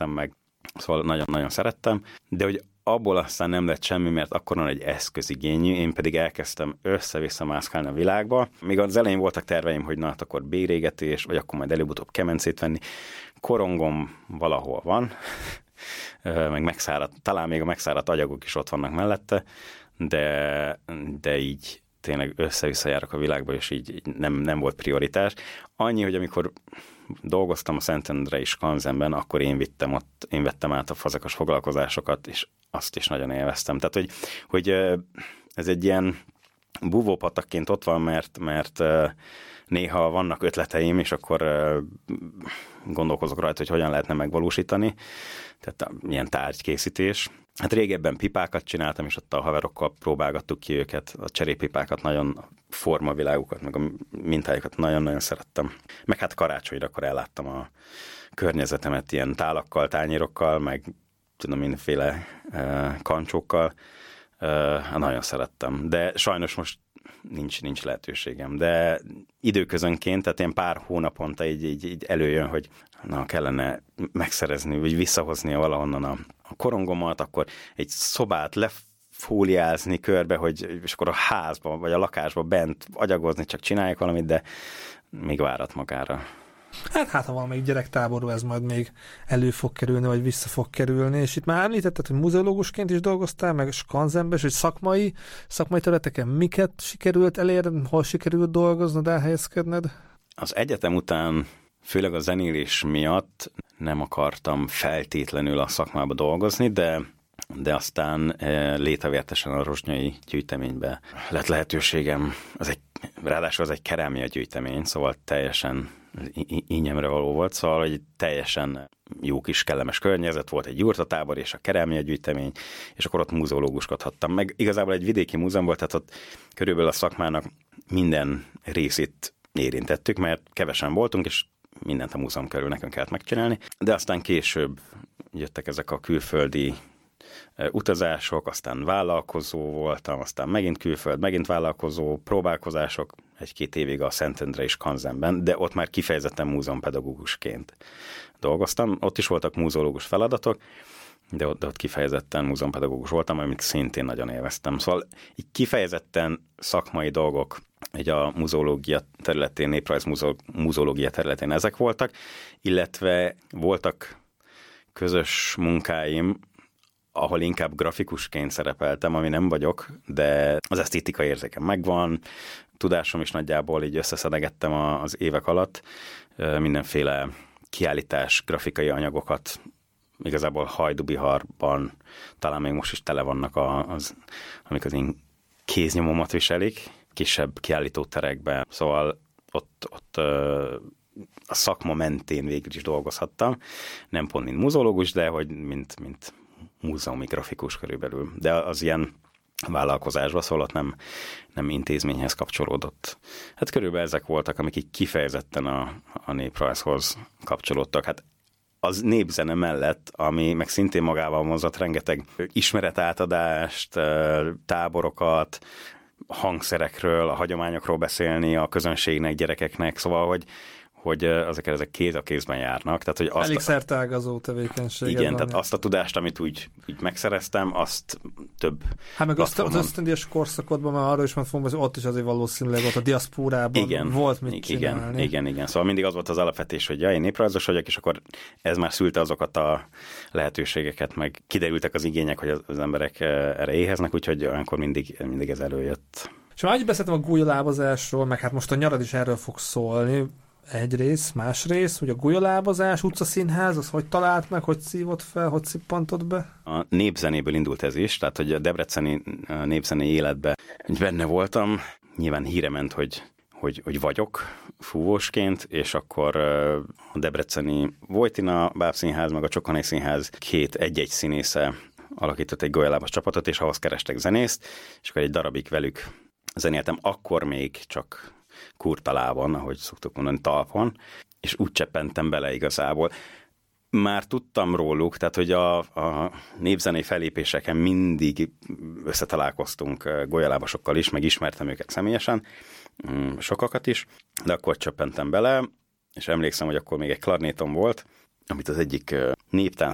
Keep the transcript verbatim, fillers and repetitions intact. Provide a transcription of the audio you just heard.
tanultam meg, szóval nagyon-nagyon szerettem, de hogy abból aztán nem lett semmi, mert akkor van egy eszközigényű, én pedig elkezdtem össze-vissza mászkálni a világba. Még az elején voltak terveim, hogy na, hát akkor bérégetés, vagy akkor majd előbb-utóbb kemencét venni. Korongom valahol van, meg megszáradt, talán még a megszáradt agyagok is ott vannak mellette, de, de így tényleg össze-vissza járok a világba, és így, így nem, nem volt prioritás. Annyi, hogy amikor dolgoztam a Szentendrei Skanzenben, akkor én vittem ott, én vettem át a fazekas foglalkozásokat, és azt is nagyon élveztem. Tehát, hogy, hogy ez egy ilyen búvópatakként ott van, mert, mert néha vannak ötleteim, és akkor gondolkozok rajta, hogy hogyan lehetne megvalósítani. Tehát ilyen tárgykészítés. Hát régebben pipákat csináltam, és ott a haverokkal próbálgattuk ki őket, a cserépipákat, nagyon formavilágukat, meg a mintájukat nagyon-nagyon szerettem. Meg hát karácsonyra akkor elláttam a környezetemet ilyen tálakkal, tányérokkal, meg tudom, mindenféle uh, kancsókkal. Uh, nagyon szerettem. De sajnos most nincs, nincs lehetőségem. De időközönként, tehát ilyen pár hónaponta így, így, így előjön, hogy na, kellene megszerezni, vagy visszahozni valahonnan a, a korongomat, akkor egy szobát lefóliázni körbe, hogy, és akkor a házba, vagy a lakásba bent agyagozni, csak csinálják valamit, de még várat magára. Hát, hát ha valamelyik gyerektáború ez majd még elő fog kerülni, vagy vissza fog kerülni, és itt már említetted, hogy muzeológusként is dolgoztál, meg Skanzenben, és hogy szakmai, szakmai területeken miket sikerült elérni, hol sikerült dolgoznod, elhelyezkedned? Az egyetem után, főleg a zenélés miatt nem akartam feltétlenül a szakmába dolgozni, de de aztán létavértesen a rozsnyai gyűjteménybe lett lehetőségem. Az egy, ráadásul az egy kerámia gyűjtemény, szóval teljesen ínyemre való volt, szóval hogy teljesen jó kis kellemes környezet volt, egy jurtatábor és a kerámia gyűjtemény, és akkor ott muzeológuskodhattam. Meg igazából egy vidéki múzeum volt, tehát ott körülbelül a szakmának minden részét érintettük, mert kevesen voltunk, és mindent a múzeum körül nekünk kellett megcsinálni. De aztán később jöttek ezek a külföldi utazások, aztán vállalkozó voltam, aztán megint külföld, megint vállalkozó, próbálkozások, egy-két évig a Szentendrei Skanzenben, de ott már kifejezetten múzeumpedagógusként dolgoztam. Ott is voltak muzeológus feladatok, de ott, de ott kifejezetten múzeumpedagógus voltam, amit szintén nagyon élveztem. Szóval így kifejezetten szakmai dolgok, egy a muzeológia területén, néprajz muzeológia területén ezek voltak, illetve voltak közös munkáim, ahol inkább grafikusként szerepeltem, ami nem vagyok, de az esztétikai érzékem megvan, tudásom is nagyjából így összeszedegettem az évek alatt, mindenféle kiállítás, grafikai anyagokat, igazából Hajdú-Biharban, talán még most is tele vannak az, amik az én kéznyomomat viselik, kisebb kiállítóterekben, szóval ott, ott a szakma mentén végül is dolgozhattam, nem pont mint muzeológus, de hogy mint, mint múzeumi grafikus körülbelül, de az ilyen vállalkozásban, szóval ott nem, nem intézményhez kapcsolódott. Hát körülbelül ezek voltak, amik így kifejezetten a, a néprajzhoz kapcsolódtak. Hát az népzene mellett, ami meg szintén magával mozott rengeteg ismeretátadást, táborokat, hangszerekről, a hagyományokról beszélni a közönségnek, gyerekeknek, szóval, hogy hogy ezek, ezek kéz a kézben járnak. Tehát, hogy azt elég szerteágazó tevékenység. Igen, tehát azt a tudást, amit úgy, úgy megszereztem, azt több Hát meg azt, az ösztöndíjas korszakodban már arra is már fogom, hogy ott is azért valószínűleg ott a diaszpórában igen, volt mit csinálni. Igen, igen, igen. Szóval mindig az volt az alapvetés, hogy ja, én néprajzos vagyok, és akkor ez már szülte azokat a lehetőségeket, meg kiderültek az igények, hogy az emberek erre éheznek, úgyhogy olyankor mindig, mindig ez előjött. És már így beszéltem a gulyalábazásról, meg hát most a nyarad is erről fog szólni. Egy rész, más rész, hogy a gulyalábazás, utcaszínház, az hogy talált meg, hogy szívott fel, hogy szippantott be? A népzenéből indult ez is, tehát hogy a debreceni népzenei életben benne voltam. Nyilván híre ment, hogy, hogy, hogy vagyok fúvósként, és akkor a debreceni Vojtina bábszínház, meg a Csokonai Színház két egy-egy színésze alakított egy golyalábas csapatot, és ahhoz kerestek zenészt, és akkor egy darabig velük zenéltem, akkor még csak kurtalában, ahogy szoktuk mondani, talpon, és úgy cseppentem bele igazából. Már tudtam róluk, tehát hogy a, a népzenei fellépéseken mindig összetalálkoztunk golyalábasokkal is, meg ismertem őket személyesen, sokakat is, de akkor csöppentem bele, és emlékszem, hogy akkor még egy klarnétom volt, amit az egyik néptánc